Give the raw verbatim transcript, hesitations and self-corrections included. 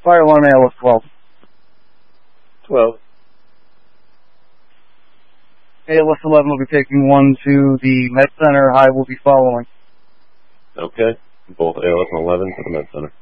Fire alarm A L S twelve. twelve. A L S eleven will be taking one to the Med Center. High will be following. Okay. Both A L S and eleven to the Med Center.